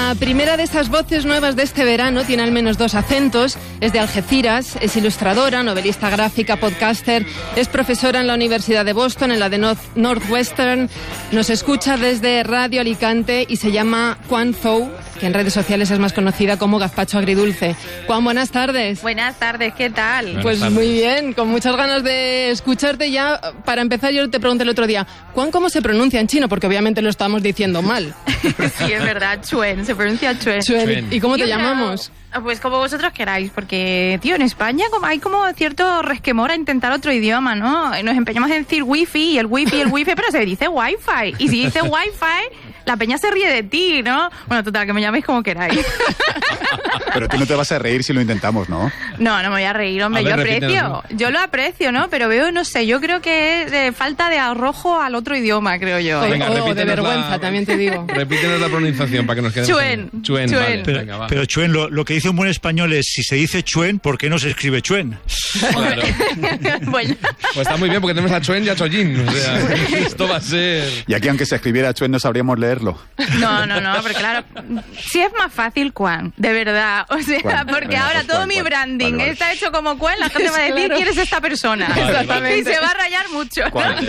La primera de esas voces nuevas de este verano tiene al menos 2 acentos, es de Algeciras, es ilustradora, novelista gráfica, podcaster, es profesora en la Universidad de Boston, en la de Northwestern, nos escucha desde Radio Alicante y se llama Quan Zhou, que en redes sociales es más conocida como Gazpacho Agridulce. Juan, buenas tardes. Buenas tardes, ¿qué tal? Pues muy bien, con muchas ganas de escucharte ya. Para empezar, yo te pregunté el otro día, Juan, ¿cómo se pronuncia en chino? Porque obviamente lo estamos diciendo mal. Sí, es verdad, Chuen, se pronuncia Chuen. Chuen. ¿Y cómo te llamamos? Pues como vosotros queráis, porque, tío, en España hay como cierto resquemor a intentar otro idioma, ¿no? Nos empeñamos en decir wifi y el wifi, pero se dice wifi. Y si dice wifi, la peña se ríe de ti, ¿no? Bueno, total, que me llaméis como queráis. Pero tú no te vas a reír si lo intentamos, ¿no? No me voy a reír, hombre, yo lo aprecio, ¿no? Pero veo, no sé, yo creo que es de falta de arrojo al otro idioma, creo yo. Venga, o de vergüenza, también te digo. Repítenos la pronunciación para que nos quede. Chuen. Vale, pero Chuen, lo que dice un buen español es, si se dice Chuen, ¿por qué no se escribe Chuen? Claro. Bueno. Pues está muy bien, porque tenemos a Chuen y a Chollín. O sea, esto va a ser... Y aquí, aunque se escribiera Chuen, no sabríamos leerlo. No, pero claro, sí es más fácil Quan, de verdad. O sea, Quan. porque Venga, ahora pues todo Quan, mi Quan. branding Vale. está hecho como Quan, la gente va a decir, Claro. ¿quién es esta persona? Exactamente. Y se va a rayar mucho.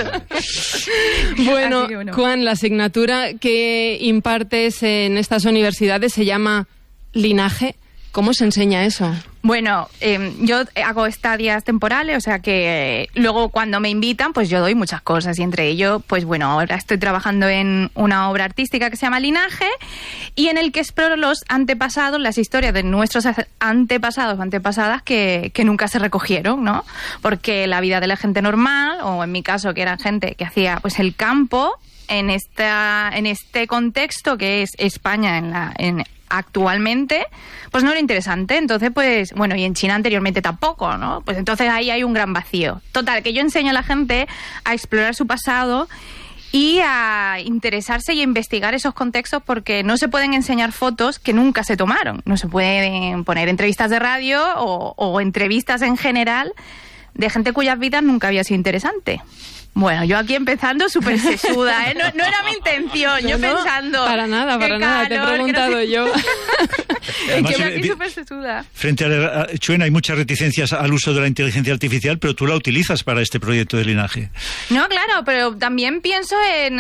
Bueno, Así que bueno. Juan, la asignatura que impartes en estas universidades se llama Linaje. ¿Cómo se enseña eso? Bueno, yo hago estadías temporales, o sea que luego cuando me invitan, pues yo doy muchas cosas y entre ello, pues bueno, ahora estoy trabajando en una obra artística que se llama Linaje y en el que exploro los antepasados, las historias de nuestros antepasados o antepasadas que nunca se recogieron, ¿no? Porque la vida de la gente normal, o en mi caso que era gente que hacía pues el campo, en este contexto que es España actualmente, pues no era interesante. Entonces, pues, bueno, y en China anteriormente tampoco, ¿no? Pues entonces ahí hay un gran vacío. Total, que yo enseño a la gente a explorar su pasado y a interesarse y a investigar esos contextos porque no se pueden enseñar fotos que nunca se tomaron. No se pueden poner entrevistas de radio o entrevistas en general de gente cuyas vidas nunca había sido interesante. Bueno, yo aquí empezando súper sesuda, ¿eh? No era mi intención, yo pensando... Para nada, te he preguntado yo. Además, yo aquí súper sesuda. Frente a Chuen hay muchas reticencias al uso de la inteligencia artificial, pero tú la utilizas para este proyecto de Linaje. No, claro, pero también pienso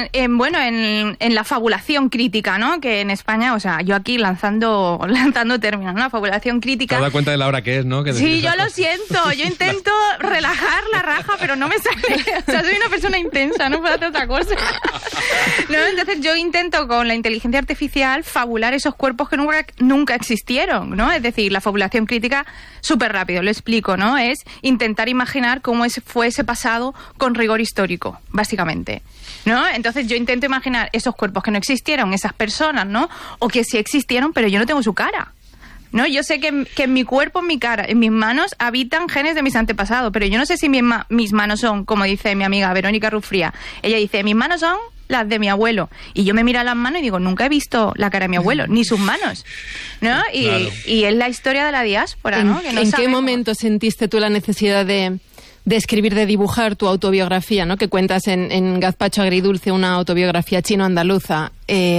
en la fabulación crítica, ¿no? Que en España, o sea, yo aquí lanzando términos, ¿no? La fabulación crítica... ¿Te has dado cuenta de la hora que es, no? Sí, yo lo siento, yo intento relajar la raja, pero no me sale. O sea, soy una persona intensa, no puedo hacer otra cosa. No, entonces yo intento con la inteligencia artificial fabular esos cuerpos que nunca existieron, ¿no? Es decir, la fabulación crítica, súper rápido, lo explico, ¿no? Es intentar imaginar cómo fue ese pasado con rigor histórico, básicamente, ¿no? Entonces yo intento imaginar esos cuerpos que no existieron, esas personas, ¿no? O que sí existieron, pero yo no tengo su cara. No, yo sé que en mi cuerpo, en mi cara, en mis manos habitan genes de mis antepasados, pero yo no sé si mis manos son, como dice mi amiga Verónica Rufría, ella dice, mis manos son las de mi abuelo, y yo me miro a las manos y digo, nunca he visto la cara de mi abuelo, ni sus manos, ¿no? Y es la historia de la diáspora, ¿no? Que no ¿En qué sabemos. momento sentiste tú la necesidad de escribir, de dibujar tu autobiografía, ¿no? Que cuentas en Gazpacho Agridulce, una autobiografía chino-andaluza.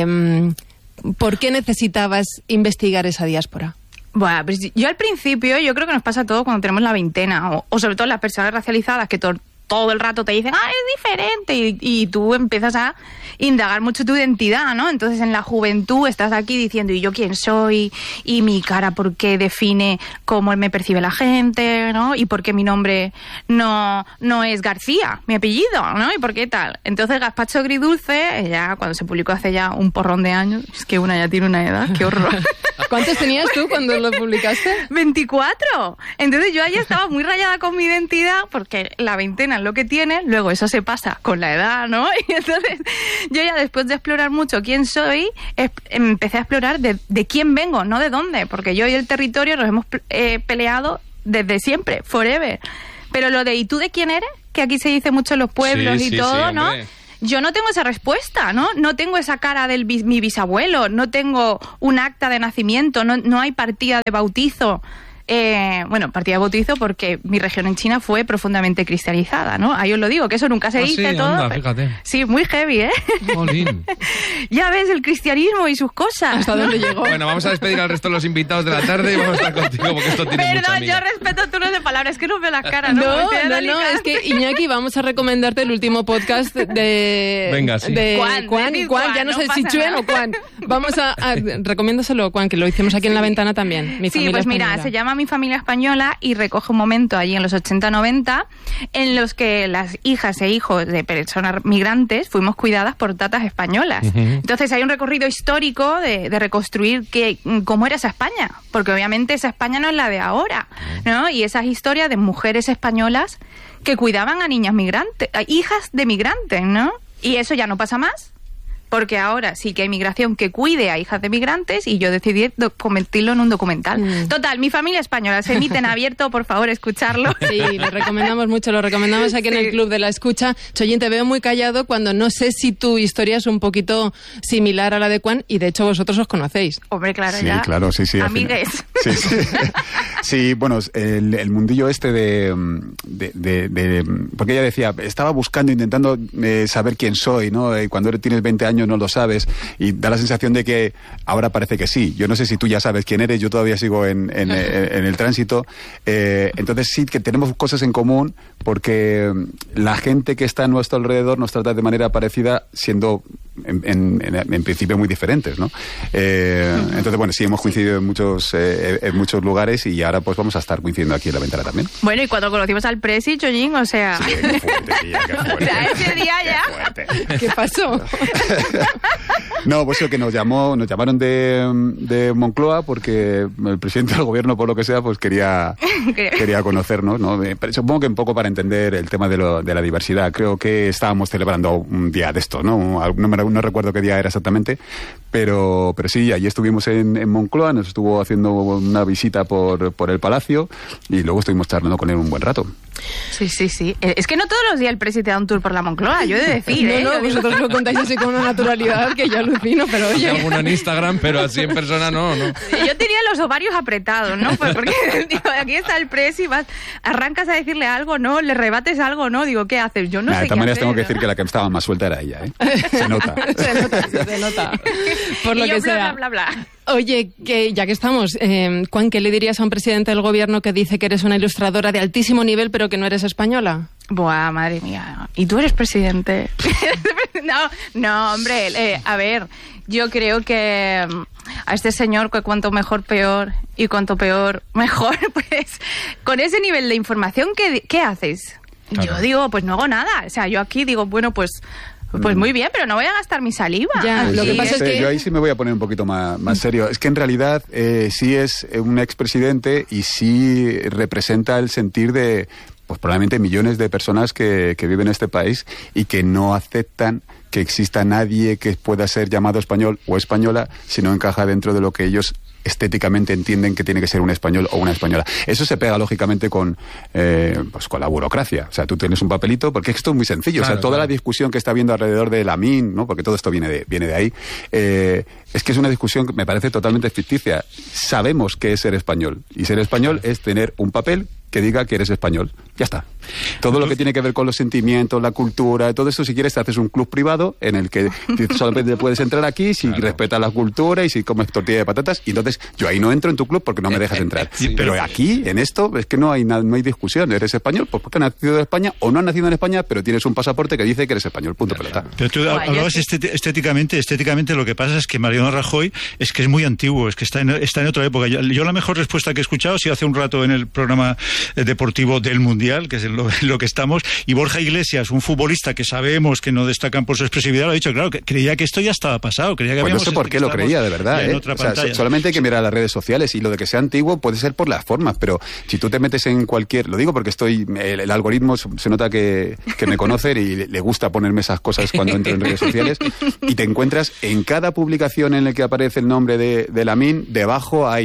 ¿Por qué necesitabas investigar esa diáspora? Bueno, pues yo al principio, yo creo que nos pasa a todos cuando tenemos la veintena, o sobre todo las personas racializadas que todo el rato te dicen, es diferente, y tú empiezas a indagar mucho tu identidad, ¿no? Entonces en la juventud estás aquí diciendo, ¿y yo quién soy? ¿Y mi cara por qué define cómo me percibe la gente? ¿No? ¿Y por qué mi nombre no es García, mi apellido? ¿No? ¿Y por qué tal? Entonces Gazpacho Agridulce, ya cuando se publicó hace ya un porrón de años, es que una ya tiene una edad, qué horror. ¿Cuántos tenías tú cuando lo publicaste? 24. Entonces yo ahí estaba muy rayada con mi identidad porque la veintena es lo que tiene, luego eso se pasa con la edad, ¿no? Y entonces yo ya después de explorar mucho quién soy, empecé a explorar de quién vengo, no de dónde, porque yo y el territorio nos hemos peleado desde siempre, forever. Pero lo de ¿y tú de quién eres? Que aquí se dice mucho en los pueblos y todo, sí, ¿no? Yo no tengo esa respuesta, ¿no? No tengo esa cara de mi bisabuelo, no tengo un acta de nacimiento, no hay partida de bautizo. partida de bautizo porque mi región en China fue profundamente cristianizada, ¿no? Ahí os lo digo, que eso nunca se dice sí, todo. anda, fíjate. Sí, muy heavy, ¿eh? Jolín. Ya ves, el cristianismo y sus cosas. ¿Hasta dónde llegó? Bueno, vamos a despedir al resto de los invitados de la tarde y vamos a estar contigo porque esto tiene mucha Perdón, amiga. yo respeto turnos de palabras, es que no veo las caras, ¿no? No, Estoy no, delicada. es que Iñaki, vamos a recomendarte el último podcast de... Venga, sí. De Juan, Juan, ya no sé si Chuen o Juan. Vamos a recomiéndoselo, Juan, que lo hicimos aquí en La Ventana también. Mi Sí, familia pues mira, española. se llama Mi Familia Española y recoge un momento allí en los 80-90 en los que las hijas e hijos de personas migrantes fuimos cuidadas por tatas españolas. Entonces hay un recorrido histórico de reconstruir cómo era esa España, porque obviamente esa España no es la de ahora, ¿no? Y esas historias de mujeres españolas que cuidaban a niñas migrantes, a hijas de migrantes, ¿no? Y eso ya no pasa más. Porque ahora sí que hay migración que cuide a hijas de migrantes y yo decidí convertirlo en un documental. Total, Mi Familia Española se emite en abierto, por favor, escucharlo. Sí, lo recomendamos mucho, lo recomendamos aquí en el Club de la Escucha. Chollín, te veo muy callado cuando no sé si tu historia es un poquito similar a la de Juan y de hecho vosotros os conocéis. Hombre, claro, Sí, ya. claro, sí. al final. Amigues. Sí, sí. Sí, bueno, el mundillo este de porque ella decía, estaba buscando, intentando saber quién soy, ¿no? Y cuando tienes 20 años no lo sabes y da la sensación de que ahora parece que sí. Yo no sé si tú ya sabes quién eres, yo todavía sigo en el tránsito. Entonces sí que tenemos cosas en común porque la gente que está a nuestro alrededor nos trata de manera parecida siendo en principio muy diferentes, ¿no? Entonces, bueno, sí hemos coincidido en muchos lugares y ahora pues vamos a estar coincidiendo aquí en La Ventana también. Bueno, y cuando conocimos al Presi, Chollín, o sea... Sí, qué fuerte, tía, qué fuerte. O sea, ese día ya... Qué fuerte. ¿Qué pasó? No, pues eso que nos llamaron de Moncloa porque el presidente del gobierno, por lo que sea, pues quería conocernos, ¿no? Pero supongo que un poco para entender el tema de la diversidad. Creo que estábamos celebrando un día de esto, ¿no? No recuerdo qué día era exactamente, pero sí, allí estuvimos en Moncloa, nos estuvo haciendo una visita por el Palacio y luego estuvimos charlando con él un buen rato. Sí. Es que no todos los días el Presi te da un tour por la Moncloa, yo he de decir, ¿eh? No, vosotros lo contáis así con una naturalidad que yo alucino, pero Hay oye... alguna en Instagram, pero así en persona no. Yo tenía los ovarios apretados, ¿no? Pues porque digo, aquí está el Presi, arrancas a decirle algo, ¿no? Le rebates algo, ¿no? Digo, ¿qué haces? Yo no sé De qué todas maneras hacer, tengo que ¿no? decir que la que estaba más suelta era ella, ¿eh? Se nota. se nota. Por lo Y yo que bla, sea. bla, bla, bla. Oye, que ya que estamos, Juan, ¿qué le dirías a un presidente del gobierno que dice que eres una ilustradora de altísimo nivel pero que no eres española? Buah, madre mía. ¿Y tú eres presidente? No, hombre, a ver, yo creo que a este señor que cuanto mejor peor y cuanto peor mejor, pues con ese nivel de información, ¿qué haces? Claro. Yo digo, pues no hago nada. O sea, yo aquí digo, bueno, pues muy bien, pero no voy a gastar mi saliva. Ya, Pues lo que sí, pasa es que... Yo ahí sí me voy a poner un poquito más serio. Es que en realidad sí es un expresidente y sí representa el sentir de pues probablemente millones de personas que viven en este país y que no aceptan que exista nadie que pueda ser llamado español o española si no encaja dentro de lo que ellos estéticamente entienden que tiene que ser un español o una española. Eso se pega lógicamente con la burocracia. O sea, tú tienes un papelito, porque esto es muy sencillo. Claro, o sea, toda claro. la discusión que está habiendo alrededor de la MIN, ¿no? Porque todo esto viene de ahí, es que es una discusión que me parece totalmente ficticia. Sabemos qué es ser español. Y ser español es tener un papel que diga que eres español. Ya está. Todo lo que tiene que ver con los sentimientos, la cultura, todo eso, si quieres, te haces un club privado en el que solamente puedes entrar aquí si respetas la cultura y si comes tortilla de patatas. Y entonces yo ahí no entro en tu club porque no me dejas entrar. Sí, pero aquí, en esto, es que no hay discusión. Eres español pues porque has nacido en España o no has nacido en España, pero tienes un pasaporte que dice que eres español. Punto, pelota. Pero tú hablabas estéticamente, lo que pasa es que Mariano Rajoy es que es muy antiguo, es que está en otra época. Yo la mejor respuesta que he escuchado ha sido hace un rato en el programa deportivo del Mundial, que es lo que estamos, y Borja Iglesias, un futbolista que sabemos que no destacan por su expresividad, lo ha dicho, claro, que creía que esto ya estaba pasado, creía que Pues no habíamos... sé por qué lo creía, de verdad. En otra O sea, pantalla. solamente hay que mirar las redes sociales y lo de que sea antiguo puede ser por las formas, pero si tú te metes en cualquier... Lo digo porque el algoritmo se nota que me conoce y le gusta ponerme esas cosas cuando entro en redes sociales y te encuentras en cada publicación en la que aparece el nombre de Lamine, debajo hay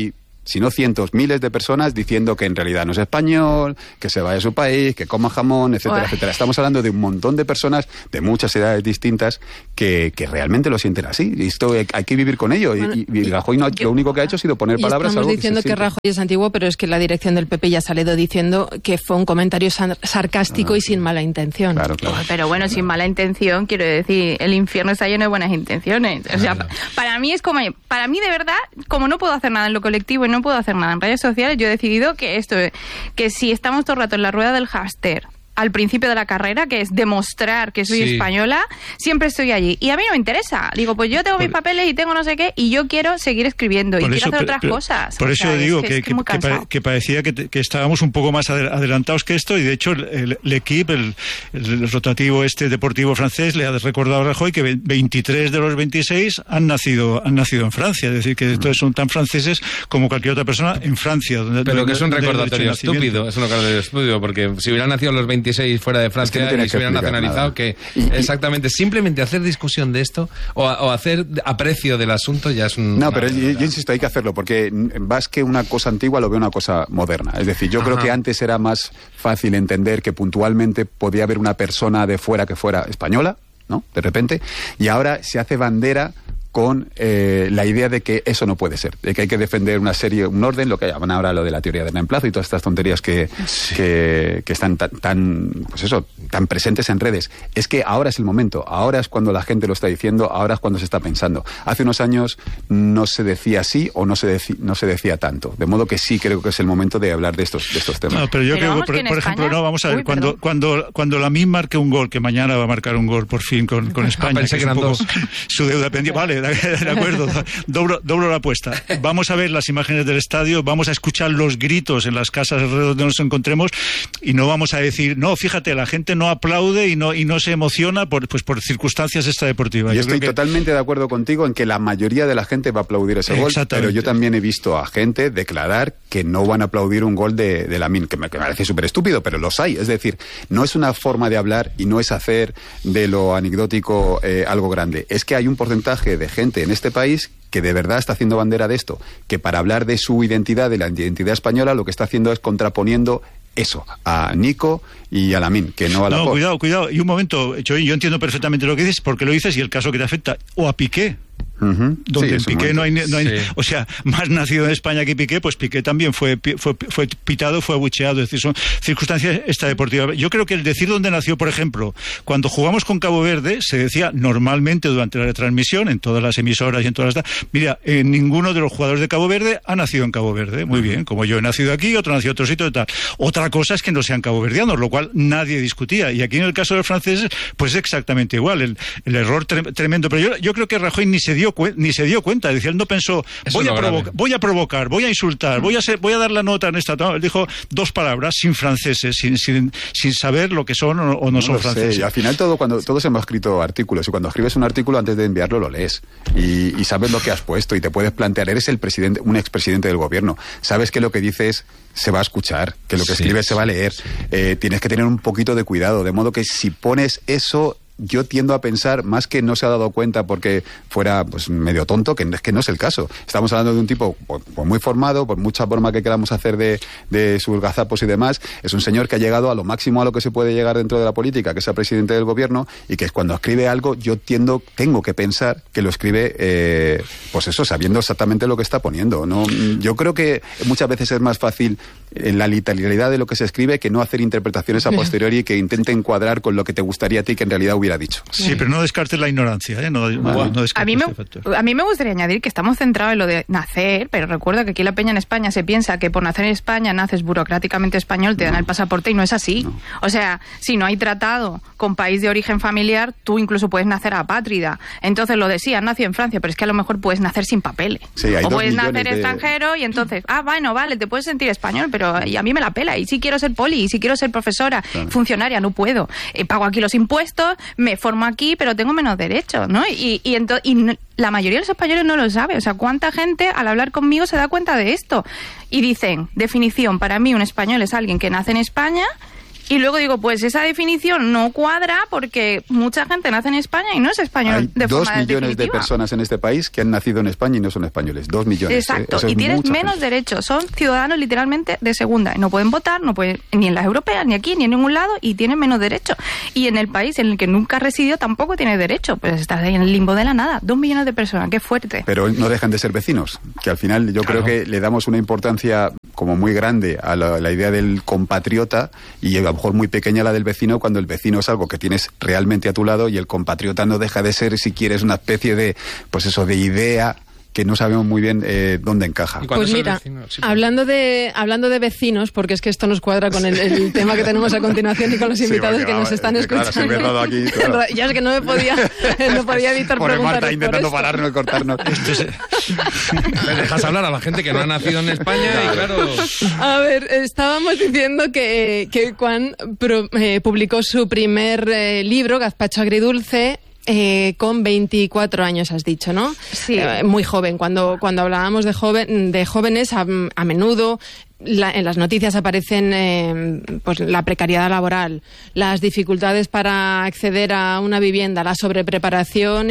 sino cientos, miles de personas diciendo que en realidad no es español, que se vaya a su país, que coma jamón, etcétera, etcétera. Estamos hablando de un montón de personas de muchas edades distintas que realmente lo sienten así. Y esto hay que vivir con ello. Bueno, y Rajoy lo único que ha hecho ha sido poner palabras a algo que diciendo que Rajoy es antiguo, pero es que la dirección del PP ya ha salido diciendo que fue un comentario sarcástico y sin mala intención. Claro, claro. Pero bueno, sin mala intención, quiero decir, el infierno está lleno de buenas intenciones. O sea, para mí de verdad, como no puedo hacer nada en lo colectivo y no puedo hacer nada en redes sociales, yo he decidido que si estamos todo el rato en la rueda del hámster al principio de la carrera, que es demostrar que soy española, siempre estoy allí. Y a mí no me interesa. Digo, pues yo tengo mis papeles y tengo no sé qué, y yo quiero seguir escribiendo y quiero hacer otras cosas. Por eso digo que parecía que estábamos un poco más adelantados que esto, y de hecho el equipo, el rotativo deportivo francés, le ha recordado a Rajoy que 23 de los 26 han nacido en Francia. Es decir, que entonces son tan franceses como cualquier otra persona en Francia. Pero que es un recordatorio estúpido. Es un recordatorio estúpido, porque si hubieran nacido los 26 fuera de Francia y se hubieran nacionalizado, nada. Que exactamente, simplemente hacer discusión de esto o hacer aprecio del asunto ya es un... No, pero yo insisto, hay que hacerlo, porque más que una cosa antigua lo veo una cosa moderna. Es decir, yo creo que antes era más fácil entender que puntualmente podía haber una persona de fuera que fuera española, ¿no? De repente, y ahora se hace bandera con la idea de que eso no puede ser, de que hay que defender un orden, lo que llaman ahora lo de la teoría del reemplazo y todas estas tonterías que están tan presentes en redes. Es que ahora es el momento, ahora es cuando la gente lo está diciendo, ahora es cuando se está pensando. Hace unos años no se decía así o no se decía tanto, de modo que sí creo que es el momento de hablar de estos temas. No, pero yo creo que, por ejemplo, vamos a ver, cuando Lamine marque un gol, que mañana va a marcar un gol por fin con España, que es un poco su deuda pendiente, vale, de acuerdo, doblo la apuesta. Vamos a ver las imágenes del estadio, vamos a escuchar los gritos en las casas alrededor donde nos encontremos, y no vamos a decir, no, fíjate, la gente no aplaude y no se emociona por circunstancias extradeportivas. Yo estoy totalmente de acuerdo contigo en que la mayoría de la gente va a aplaudir ese gol, pero yo también he visto a gente declarar que no van a aplaudir un gol de Lamine, que me parece súper estúpido, pero los hay. Es decir, no es una forma de hablar y no es hacer de lo anecdótico algo grande. Es que hay un porcentaje de gente en este país que de verdad está haciendo bandera de esto, que para hablar de su identidad, de la identidad española, lo que está haciendo es contraponiendo eso a Nico y a Lamine, que no a la... No, cuidado. Y un momento, Choín, yo entiendo perfectamente lo que dices, porque lo dices y el caso que te afecta, o a Piqué. Donde Piqué no hay o sea, más nacido en España que Piqué, pues Piqué también fue pitado, fue abucheado. Es decir, son circunstancias extradeportivas. Yo creo que el decir dónde nació, por ejemplo, cuando jugamos con Cabo Verde, se decía normalmente durante la retransmisión, en todas las emisoras y en todas las... Mira, ninguno de los jugadores de Cabo Verde ha nacido en Cabo Verde. Muy bien, como yo he nacido aquí, otro nació en otro sitio y tal. Otra cosa es que no sean caboverdianos, lo cual nadie discutía. Y aquí en el caso de los franceses, pues es exactamente igual. El error tremendo. Pero yo creo que Rajoy ni se dio cuenta, es decir, él no pensó voy a provocar, voy a insultar, voy a dar la nota en esta... No, él dijo dos palabras sin franceses, sin saber lo que son o no son franceses. Y al final todos hemos escrito artículos, y cuando escribes un artículo antes de enviarlo lo lees y sabes lo que has puesto y te puedes plantear, eres un expresidente del gobierno, sabes que lo que dices se va a escuchar, que lo que escribes se va a leer, tienes que tener un poquito de cuidado, de modo que si pones eso, yo tiendo a pensar, más que no se ha dado cuenta porque fuera pues medio tonto, que no es el caso. Estamos hablando de un tipo pues muy formado, por mucha forma que queramos hacer de sus gazapos y demás. Es un señor que ha llegado a lo máximo a lo que se puede llegar dentro de la política, que sea presidente del gobierno, y que cuando escribe algo yo tengo que pensar que lo escribe pues eso, sabiendo exactamente lo que está poniendo, ¿no? Yo creo que muchas veces es más fácil la literalidad de lo que se escribe que no hacer interpretaciones a posteriori que intenten cuadrar con lo que te gustaría a ti que en realidad hubiera dicho. Sí, pero no descartes la ignorancia, ¿eh? No a mí me gustaría añadir que estamos centrados en lo de nacer, pero recuerda que aquí la peña en España se piensa que por nacer en España naces burocráticamente español, te dan el pasaporte, y no es así. No. O sea, si no hay tratado con país de origen familiar, tú incluso puedes nacer apátrida. Entonces lo decía, nació en Francia, pero es que a lo mejor puedes nacer sin papeles. Sí, o puedes nacer extranjero y entonces, vale, te puedes sentir español, pero y a mí me la pela. Y si quiero ser poli, y si quiero ser profesora, funcionaria, no puedo. Pago aquí los impuestos, me formo aquí, pero tengo menos derechos, ¿no? Y la mayoría de los españoles no lo sabe. O sea, ¿cuánta gente al hablar conmigo se da cuenta de esto? Y dicen, definición, para mí un español es alguien que nace en España Y luego digo, pues esa definición no cuadra porque mucha gente nace en España y no es español de forma definitiva. Hay 2 millones de personas en este país que han nacido en España y no son españoles. 2 millones. Exacto. Y tienen menos derechos. Son ciudadanos literalmente de segunda. Y no pueden votar, no pueden ni en las europeas, ni aquí, ni en ningún lado, y tienen menos derechos. Y en el país en el que nunca residió tampoco tiene derecho. Pues estás ahí en el limbo de la nada. 2 millones de personas, qué fuerte. Pero no dejan de ser vecinos. Que al final yo creo que le damos una importancia como muy grande a la idea del compatriota y a lo mejor muy pequeña la del vecino, cuando el vecino es algo que tienes realmente a tu lado y el compatriota no deja de ser, si quieres, una especie de, pues eso, de idea que no sabemos muy bien dónde encaja. Pues mira, hablando de vecinos, porque es que esto nos cuadra con el tema que tenemos a continuación y con los invitados que nos están escuchando. Claro, aquí, claro. Ya es que no podía evitar por preguntar. Marta intentando pararnos y cortarnos. Me dejas hablar a la gente que no ha nacido en España y claro... A ver, estábamos diciendo que Juan publicó su primer libro, Gazpacho Agridulce, con 24 años, has dicho, ¿no? Sí. Muy joven. Cuando hablábamos de jóvenes, a menudo en las noticias aparecen pues la precariedad laboral, las dificultades para acceder a una vivienda, la sobrepreparación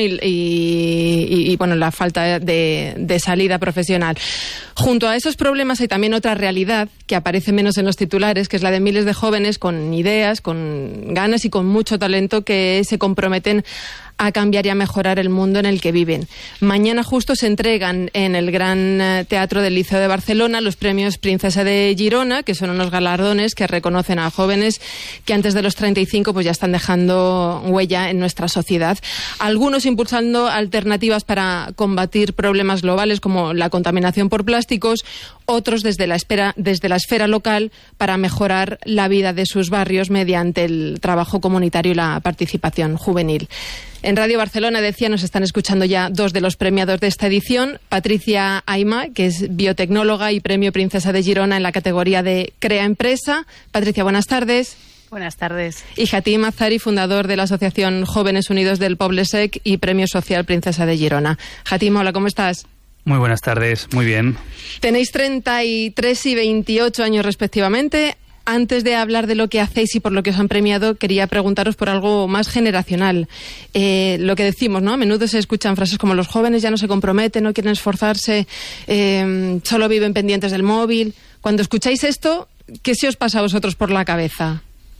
y bueno, la falta de salida profesional. Junto a esos problemas hay también otra realidad que aparece menos en los titulares, que es la de miles de jóvenes con ideas, con ganas y con mucho talento que se comprometen a cambiar y a mejorar el mundo en el que viven. Mañana justo se entregan en el Gran Teatro del Liceo de Barcelona los premios Princesa de Girona, que son unos galardones que reconocen a jóvenes que antes de los 35 pues ya están dejando huella en nuestra sociedad. Algunos impulsando alternativas para combatir problemas globales como la contaminación por plásticos, otros desde la esfera local para mejorar la vida de sus barrios mediante el trabajo comunitario y la participación juvenil. En Radio Barcelona, decía, nos están escuchando ya 2 de los premiados de esta edición. Patricia Aima, que es biotecnóloga y premio Princesa de Girona en la categoría de Crea Empresa. Patricia, buenas tardes. Buenas tardes. Y Hatim Azari, fundador de la Asociación Jóvenes Unidos del Poble Sec y premio social Princesa de Girona. Hatim, hola, ¿cómo estás? Muy buenas tardes, muy bien. Tenéis 33 y 28 años respectivamente. Antes de hablar de lo que hacéis y por lo que os han premiado, quería preguntaros por algo más generacional. Lo que decimos, ¿no? A menudo se escuchan frases como los jóvenes ya no se comprometen, no quieren esforzarse, solo viven pendientes del móvil. Cuando escucháis esto, ¿qué se os pasa a vosotros por la cabeza?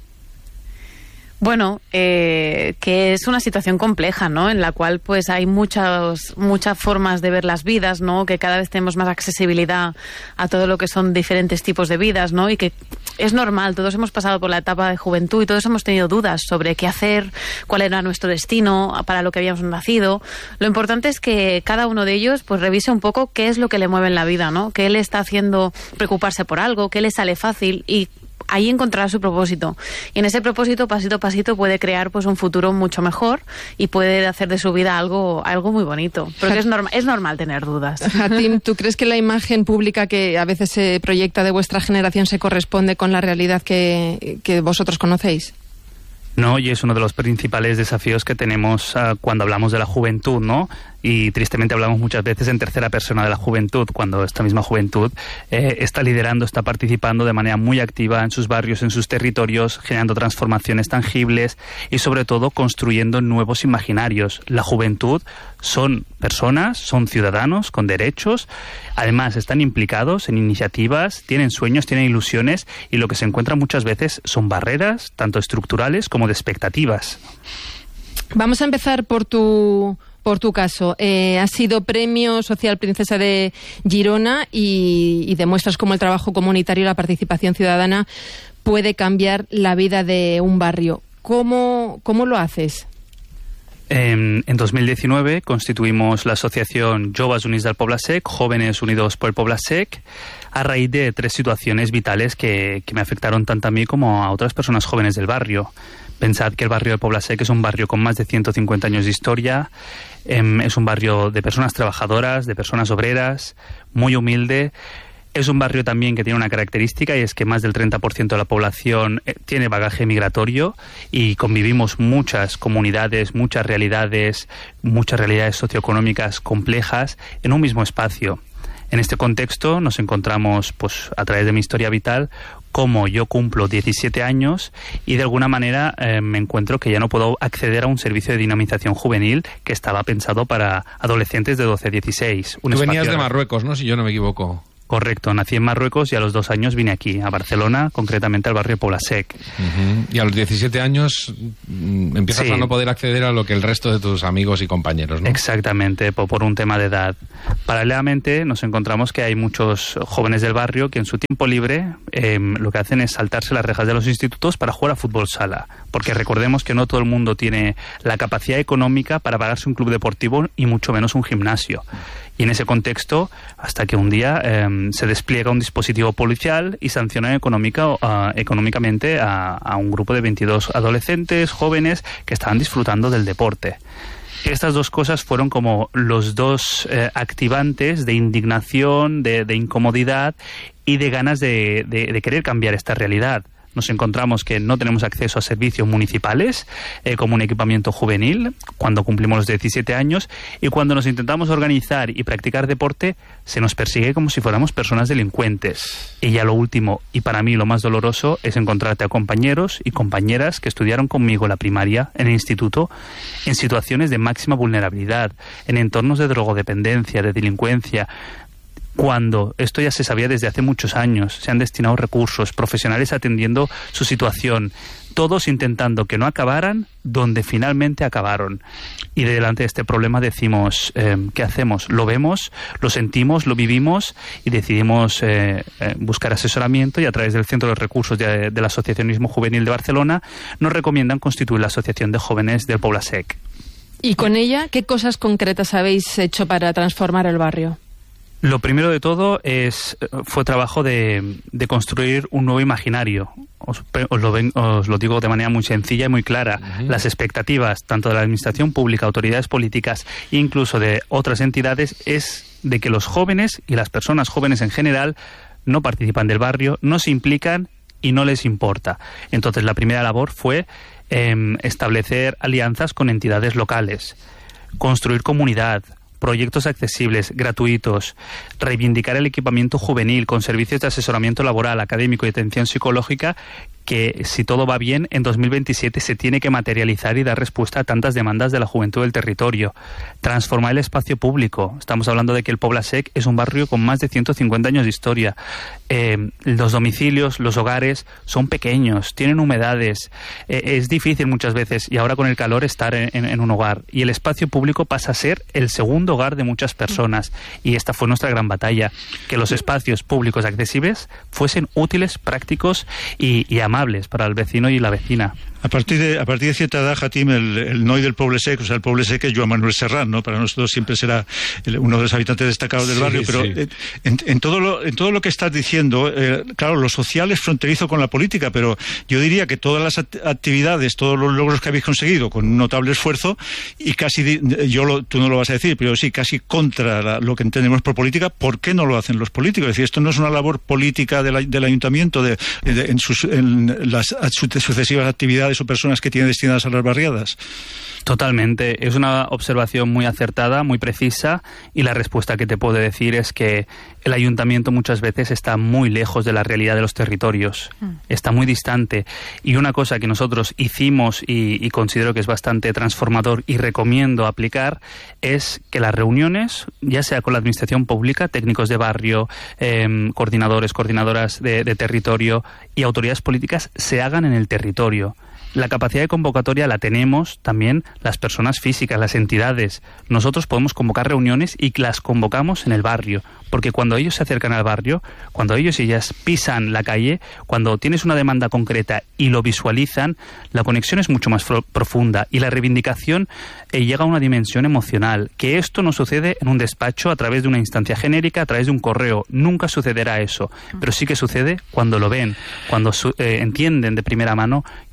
Bueno, que es una situación compleja, ¿no? En la cual pues hay muchas formas de ver las vidas, ¿no? Que cada vez tenemos más accesibilidad a todo lo que son diferentes tipos de vidas, ¿no? Y que es normal, todos hemos pasado por la etapa de juventud y todos hemos tenido dudas sobre qué hacer, cuál era nuestro destino, para lo que habíamos nacido. Lo importante es que cada uno de ellos pues revise un poco qué es lo que le mueve en la vida, ¿no? Qué le está haciendo preocuparse por algo, qué le sale fácil y ahí encontrará su propósito. Y en ese propósito, pasito a pasito, puede crear pues un futuro mucho mejor y puede hacer de su vida algo muy bonito. Porque es normal tener dudas. Hatim, ¿tú crees que la imagen pública que a veces se proyecta de vuestra generación se corresponde con la realidad que vosotros conocéis? No, y es uno de los principales desafíos que tenemos cuando hablamos de la juventud, ¿no? Y tristemente hablamos muchas veces en tercera persona de la juventud, cuando esta misma juventud está liderando, está participando de manera muy activa en sus barrios, en sus territorios, generando transformaciones tangibles y sobre todo construyendo nuevos imaginarios. La juventud son personas, son ciudadanos con derechos, además están implicados en iniciativas, tienen sueños, tienen ilusiones y lo que se encuentra muchas veces son barreras, tanto estructurales como de expectativas. Vamos a empezar por tu caso. Has sido premio social Princesa de Girona y demuestras cómo el trabajo comunitario y la participación ciudadana puede cambiar la vida de un barrio. ¿Cómo lo haces? En 2019 constituimos la asociación Joves Units del Poble Sec, Jóvenes Unidos por el Poble Sec, a raíz de 3 situaciones vitales que me afectaron tanto a mí como a otras personas jóvenes del barrio. Pensad que el barrio de Poble Sec es un barrio con más de 150 años de historia, es un barrio de personas trabajadoras, de personas obreras, muy humilde. Es un barrio también que tiene una característica y es que más del 30% de la población tiene bagaje migratorio y convivimos muchas comunidades, muchas realidades socioeconómicas complejas en un mismo espacio. En este contexto nos encontramos, pues, a través de mi historia vital, como yo cumplo 17 años y de alguna manera me encuentro que ya no puedo acceder a un servicio de dinamización juvenil que estaba pensado para adolescentes de 12 a 16. Tú venías de Marruecos, ¿no? Si yo no me equivoco. Correcto, nací en Marruecos y a los 2 años vine aquí, a Barcelona, concretamente al barrio Poble Sec. Y a los 17 años empiezas a no poder acceder a lo que el resto de tus amigos y compañeros, ¿no? Exactamente, por un tema de edad. Paralelamente nos encontramos que hay muchos jóvenes del barrio que en su tiempo libre lo que hacen es saltarse las rejas de los institutos para jugar a fútbol sala, porque recordemos que no todo el mundo tiene la capacidad económica para pagarse un club deportivo y mucho menos un gimnasio. Y en ese contexto, hasta que un día se despliega un dispositivo policial y sanciona económicamente a un grupo de 22 adolescentes, jóvenes, que estaban disfrutando del deporte. Estas dos cosas fueron como los dos activantes de indignación, de incomodidad y de ganas de querer cambiar esta realidad. Nos encontramos que no tenemos acceso a servicios municipales como un equipamiento juvenil cuando cumplimos los 17 años, y cuando nos intentamos organizar y practicar deporte se nos persigue como si fuéramos personas delincuentes. Y ya lo último, y para mí lo más doloroso, es encontrarte a compañeros y compañeras que estudiaron conmigo la primaria, en el instituto, en situaciones de máxima vulnerabilidad, en entornos de drogodependencia, de delincuencia, cuando esto ya se sabía desde hace muchos años. Se han destinado recursos, profesionales atendiendo su situación, todos intentando que no acabaran donde finalmente acabaron. Y delante de este problema decimos, ¿qué hacemos? Lo vemos, lo sentimos, lo vivimos y decidimos buscar asesoramiento, y a través del Centro de Recursos del Asociacionismo Juvenil de Barcelona nos recomiendan constituir la Asociación de Jóvenes del Poble Sec. ¿Y con ella qué cosas concretas habéis hecho para transformar el barrio? Lo primero de todo fue trabajo de construir un nuevo imaginario. Os lo digo de manera muy sencilla y muy clara. Las expectativas, tanto de la administración pública, autoridades políticas e incluso de otras entidades, es de que los jóvenes y las personas jóvenes en general no participan del barrio, no se implican y no les importa. Entonces, la primera labor fue establecer alianzas con entidades locales, construir comunidad, proyectos accesibles, gratuitos, reivindicar el equipamiento juvenil con servicios de asesoramiento laboral, académico y atención psicológica, que, si todo va bien, en 2027 se tiene que materializar y dar respuesta a tantas demandas de la juventud del territorio. Transformar el espacio público. Estamos hablando de que el Poble Sec es un barrio con más de 150 años de historia. Los domicilios, los hogares son pequeños, tienen humedades. Es difícil muchas veces, y ahora con el calor, estar en un hogar. Y el espacio público pasa a ser el segundo hogar de muchas personas. Y esta fue nuestra gran batalla, que los espacios públicos accesibles fuesen útiles, prácticos y amables para el vecino y la vecina. A partir de cierta edad, Hatim, el noi del Poble Sec, o sea, el Poble Sec es Joan Manuel Serrat, ¿no? Para nosotros siempre será uno de los habitantes destacados del barrio, pero sí. En todo lo que estás diciendo, claro, lo social es fronterizo con la política, pero yo diría que todas las actividades, todos los logros que habéis conseguido con un notable esfuerzo, y casi, tú no lo vas a decir, pero sí, casi contra lo que entendemos por política, ¿por qué no lo hacen los políticos? Es decir, esto no es una labor política del ayuntamiento en las sucesivas actividades o personas que tienen destinadas a las barriadas. Totalmente. Es una observación muy acertada, muy precisa, y la respuesta que te puedo decir es que el ayuntamiento muchas veces está muy lejos de la realidad de los territorios. Está muy distante. Y una cosa que nosotros hicimos y considero que es bastante transformador y recomiendo aplicar es que las reuniones, ya sea con la administración pública, técnicos de barrio, coordinadores, coordinadoras de territorio y autoridades políticas, se hagan en el territorio. La capacidad de convocatoria la tenemos también las personas físicas, las entidades. Nosotros podemos convocar reuniones y las convocamos en el barrio, porque cuando ellos se acercan al barrio, cuando ellos y ellas pisan la calle, cuando tienes una demanda concreta y lo visualizan, la conexión es mucho más profunda y la reivindicación llega a una dimensión emocional. Que esto no sucede en un despacho a través de una instancia genérica, a través de un correo. Nunca sucederá eso, pero sí que sucede cuando lo ven, cuando entienden de primera mano qué impacto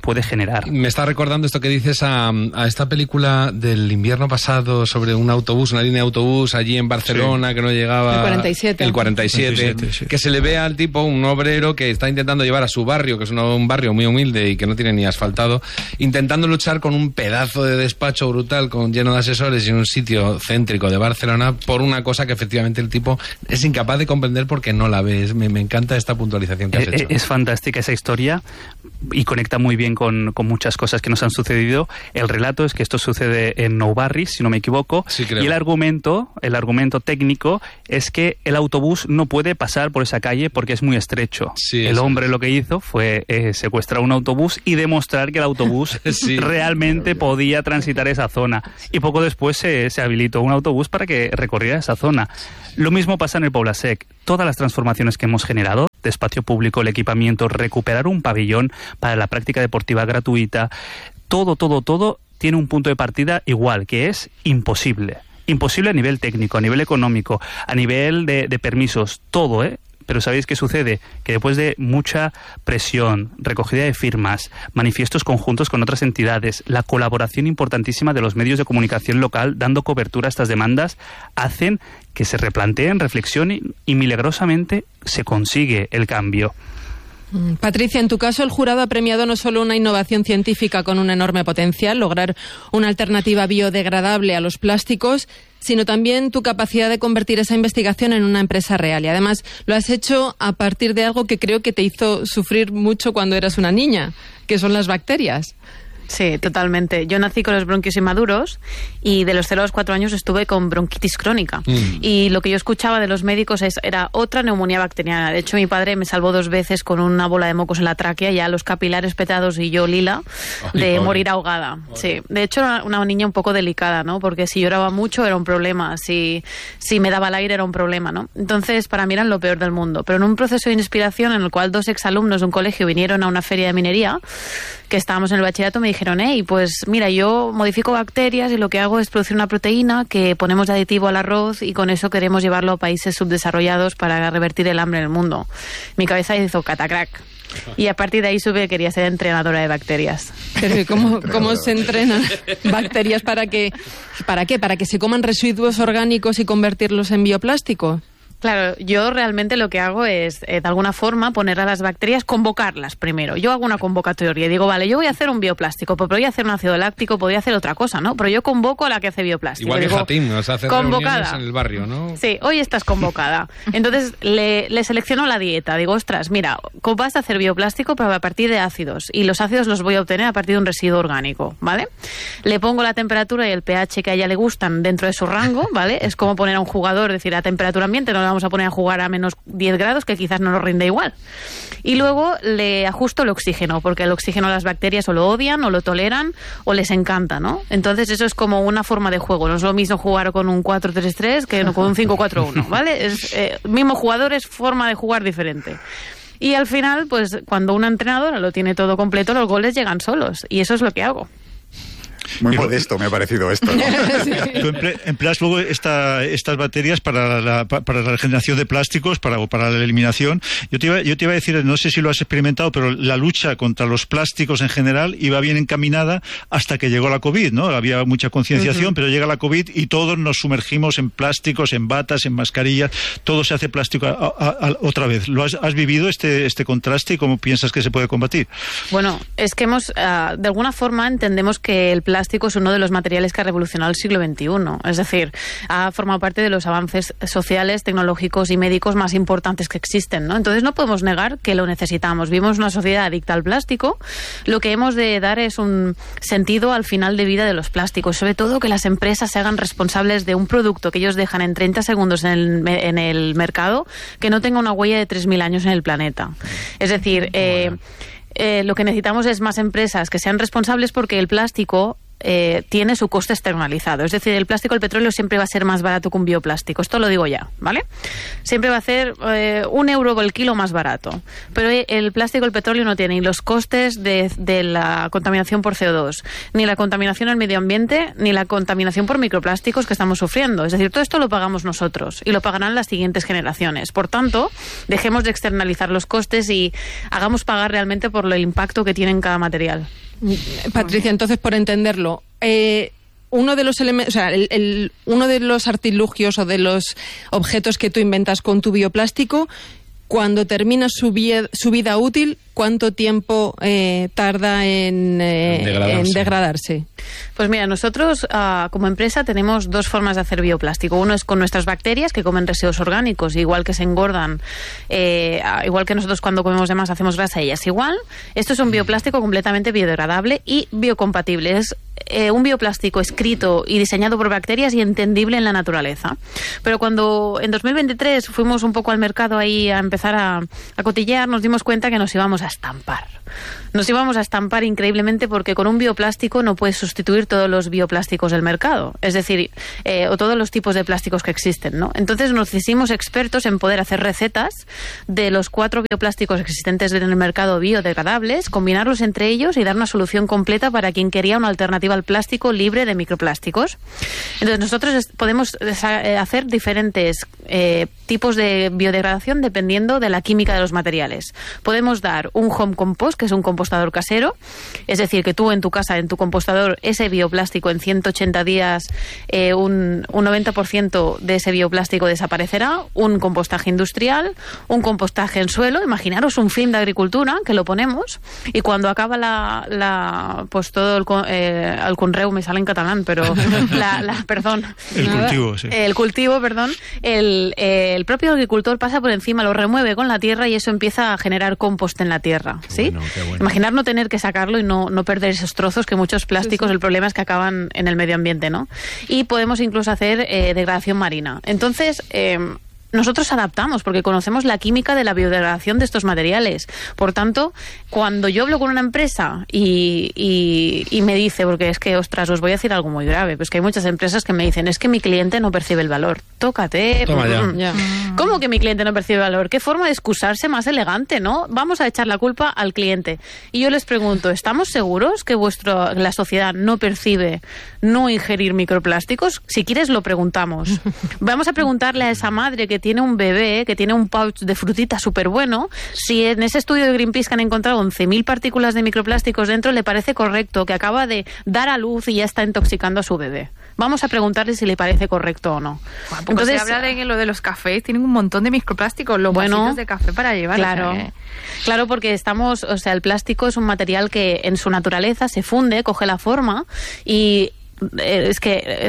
puede generar. Me está recordando esto que dices a esta película del invierno pasado sobre un autobús, una línea de autobús allí en Barcelona que no llegaba... El 47, sí. Que se le ve al tipo, un obrero que está intentando llevar a su barrio, que es un barrio muy humilde y que no tiene ni asfaltado, intentando luchar con un pedazo de despacho brutal lleno de asesores y un sitio céntrico de Barcelona por una cosa que efectivamente el tipo es incapaz de comprender porque no la ve. Me encanta esta puntualización que has hecho. Es fantástica esa historia y conecta muy bien con muchas cosas que nos han sucedido. El relato es que esto sucede en Nou Barris, si no me equivoco, sí, creo. Y el argumento técnico es que el autobús no puede pasar por esa calle porque es muy estrecho. Sí, el hombre lo que hizo fue secuestrar un autobús y demostrar que el autobús realmente podía transitar esa zona. Y poco después se habilitó un autobús para que recorriera esa zona. Lo mismo pasa en el Poblasec. Todas las transformaciones que hemos generado, de espacio público, el equipamiento, recuperar un pabellón para la práctica deportiva gratuita, todo tiene un punto de partida igual, que es imposible. Imposible a nivel técnico, a nivel económico, a nivel de permisos, todo, ¿eh? Pero ¿sabéis qué sucede? Que después de mucha presión, recogida de firmas, manifiestos conjuntos con otras entidades, la colaboración importantísima de los medios de comunicación local dando cobertura a estas demandas, hacen que se replanteen, reflexionen y milagrosamente se consigue el cambio. Patricia, en tu caso el jurado ha premiado no solo una innovación científica con un enorme potencial, lograr una alternativa biodegradable a los plásticos, sino también tu capacidad de convertir esa investigación en una empresa real. Y además lo has hecho a partir de algo que creo que te hizo sufrir mucho cuando eras una niña, que son las bacterias. Sí, totalmente. Yo nací con los bronquios inmaduros y de los 0 a los 4 años estuve con bronquitis crónica. Y lo que yo escuchaba de los médicos era otra neumonía bacteriana. De hecho, mi padre me salvó 2 veces con una bola de mocos en la tráquea, ya los capilares petados y yo lila, de morir ahogada. Sí. De hecho, era una niña un poco delicada, ¿no? Porque si lloraba mucho era un problema, si me daba el aire era un problema, ¿no? Entonces, para mí eran lo peor del mundo. Pero en un proceso de inspiración en el cual 2 exalumnos de un colegio vinieron a una feria de minería, que estábamos en el bachillerato, me dijeron, pues mira, yo modifico bacterias y lo que hago es producir una proteína que ponemos de aditivo al arroz y con eso queremos llevarlo a países subdesarrollados para revertir el hambre en el mundo. Mi cabeza hizo catacrack. Y a partir de ahí supe que quería ser entrenadora de bacterias. Pero ¿cómo se entrenan bacterias para qué? ¿Para que se coman residuos orgánicos y convertirlos en bioplástico? Claro, yo realmente lo que hago es, de alguna forma, poner a las bacterias, convocarlas primero. Yo hago una convocatoria y digo, vale, yo voy a hacer un bioplástico, pero voy a hacer un ácido láctico, podría hacer otra cosa, ¿no? Pero yo convoco a la que hace bioplástico. Igual que digo, Jatín, nos hace reuniones en el barrio, ¿no? Sí, hoy estás convocada. Entonces le selecciono la dieta. Digo, ostras, mira, vas a hacer bioplástico, pero a partir de ácidos. Y los ácidos los voy a obtener a partir de un residuo orgánico, ¿vale? Le pongo la temperatura y el pH que a ella le gustan dentro de su rango, ¿vale? Es como poner a un jugador, decir, a temperatura ambiente no le vamos a poner a jugar a menos 10 grados, que quizás no nos rinde igual. Y luego le ajusto el oxígeno, porque el oxígeno las bacterias o lo odian, o lo toleran, o les encanta, ¿no? Entonces eso es como una forma de juego. No es lo mismo jugar con un 4-3-3 que con un 5-4-1, ¿vale? Mismo jugador, es forma de jugar diferente. Y al final, pues cuando una entrenadora lo tiene todo completo, los goles llegan solos. Y eso es lo que hago. Muy modesto me ha parecido esto, ¿no? Tú empleas luego estas baterías para la regeneración de plásticos, para la eliminación. Yo te iba a decir, no sé si lo has experimentado, pero la lucha contra los plásticos en general iba bien encaminada hasta que llegó la COVID, ¿no? Había mucha concienciación, pero llega la COVID y todos nos sumergimos en plásticos, en batas, en mascarillas, todo se hace plástico otra vez. ¿Has vivido este contraste y cómo piensas que se puede combatir? Bueno, es que de alguna forma entendemos que el plástico es uno de los materiales que ha revolucionado el siglo XXI. Es decir, ha formado parte de los avances sociales, tecnológicos y médicos más importantes que existen, ¿no? Entonces no podemos negar que lo necesitamos. Vivimos una sociedad adicta al plástico. Lo que hemos de dar es un sentido al final de vida de los plásticos. Sobre todo que las empresas se hagan responsables de un producto que ellos dejan en 30 segundos en el mercado, que no tenga una huella de 3.000 años en el planeta. Es decir, lo que necesitamos es más empresas que sean responsables, porque el plástico tiene su coste externalizado. Es decir, el plástico, el petróleo siempre va a ser más barato que un bioplástico. Esto lo digo ya, ¿vale? Siempre va a ser €1 el kilo más barato. Pero el plástico, el petróleo no tiene ni los costes de la contaminación por CO2, ni la contaminación al medio ambiente, ni la contaminación por microplásticos que estamos sufriendo. Es decir, todo esto lo pagamos nosotros y lo pagarán las siguientes generaciones. Por tanto, dejemos de externalizar los costes y hagamos pagar realmente por el impacto que tiene en cada material. Patricia, entonces, por entenderlo, uno de los elementos, o sea, uno de los artilugios o de los objetos que tú inventas con tu bioplástico, cuando termina su vida útil, ¿cuánto tiempo tarda en degradarse? Pues mira, nosotros como empresa tenemos dos formas de hacer bioplástico. Uno es con nuestras bacterias que comen residuos orgánicos, igual que se engordan, igual que nosotros cuando comemos de más hacemos grasa, ellas igual. Esto es un bioplástico completamente biodegradable y biocompatible. Es un bioplástico escrito y diseñado por bacterias y entendible en la naturaleza. Pero cuando en 2023 fuimos un poco al mercado ahí a empezar a cotillear, nos dimos cuenta que nos íbamos a estampar. Nos íbamos a estampar increíblemente porque con un bioplástico no puedes sustituir todos los bioplásticos del mercado, es decir, o todos los tipos de plásticos que existen, ¿no? Entonces nos hicimos expertos en poder hacer recetas de los 4 bioplásticos existentes en el mercado biodegradables, combinarlos entre ellos y dar una solución completa para quien quería una alternativa al plástico libre de microplásticos. Entonces nosotros podemos hacer diferentes tipos de biodegradación dependiendo de la química de los materiales. Podemos dar un home compost, que es un compostador casero, es decir, que tú en tu casa, en tu compostador, ese bioplástico en 180 días, un 90% de ese bioplástico desaparecerá, un compostaje industrial, un compostaje en suelo, imaginaros un film de agricultura que lo ponemos y cuando acaba pues todo el conreu, me sale en catalán, pero perdón. El cultivo, perdón, el propio agricultor pasa por encima, lo remueve con la tierra y eso empieza a generar compost en la tierra, ¿sí? Bueno. Imaginar no tener que sacarlo y no perder esos trozos que muchos plásticos, el problema es que acaban en el medio ambiente, ¿no? Y podemos incluso hacer degradación marina. Entonces, nosotros adaptamos porque conocemos la química de la biodegradación de estos materiales. Por tanto, cuando yo hablo con una empresa y me dice, porque es que, ostras, os voy a decir algo muy grave, pues que hay muchas empresas que me dicen, es que mi cliente no percibe el valor. Tócate. Toma ya. ¿Cómo que mi cliente no percibe valor? ¿Qué forma de excusarse más elegante, no? Vamos a echar la culpa al cliente. Y yo les pregunto, ¿estamos seguros que la sociedad no percibe no ingerir microplásticos? Si quieres, lo preguntamos. Vamos a preguntarle a esa madre que tiene un bebé, que tiene un pouch de frutita súper bueno, si en ese estudio de Greenpeace que han encontrado 11.000 partículas de microplásticos dentro, le parece correcto que acaba de dar a luz y ya está intoxicando a su bebé. Vamos a preguntarle si le parece correcto o no. Bueno, entonces, se habla de lo de los cafés, tienen un montón de microplásticos, los vasitos de café para llevar. Claro, porque el plástico es un material que en su naturaleza se funde, coge la forma y es que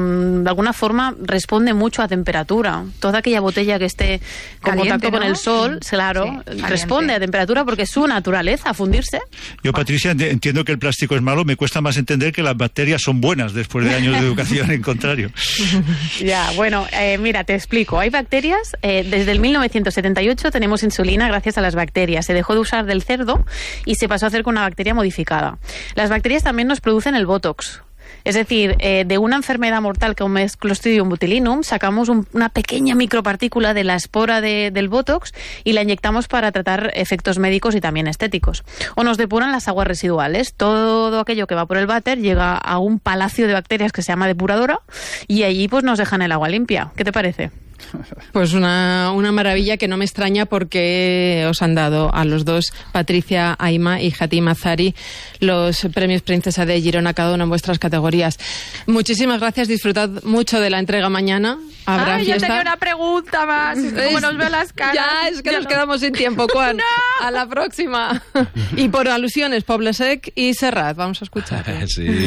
de alguna forma responde mucho a temperatura. Toda aquella botella que esté con contacto con el sol, claro, responde a temperatura porque es su naturaleza, fundirse. Yo, Patricia, entiendo que el plástico es malo, me cuesta más entender que las bacterias son buenas después de años de educación, en contrario. Ya, bueno, mira, te explico. Hay bacterias, desde el 1978 tenemos insulina gracias a las bacterias. Se dejó de usar del cerdo y se pasó a hacer con una bacteria modificada. Las bacterias también nos producen el Botox. Es decir, de una enfermedad mortal como es Clostridium botulinum, sacamos una pequeña micropartícula de la espora del Botox y la inyectamos para tratar efectos médicos y también estéticos. O nos depuran las aguas residuales. Todo aquello que va por el váter llega a un palacio de bacterias que se llama depuradora y allí pues nos dejan el agua limpia. ¿Qué te parece? Pues una maravilla que no me extraña porque os han dado a los dos, Patricia Ayma y Hatim Azari, los premios Princesa de Girona, cada uno en vuestras categorías. Muchísimas gracias, disfrutad mucho de la entrega mañana. Habrá fiesta. Yo tenía una pregunta más, como nos veo las caras. Ya, es que nos quedamos sin tiempo, Juan. A la próxima. Y por alusiones, Poble Sec y Serrat, vamos a escuchar. Sí.